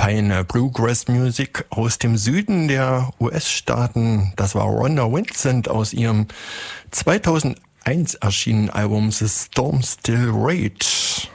feine Bluegrass-Musik aus dem Süden der US-Staaten. Das war Rhonda Vincent aus ihrem 2001 erschienenen Album The Storm Still Rage.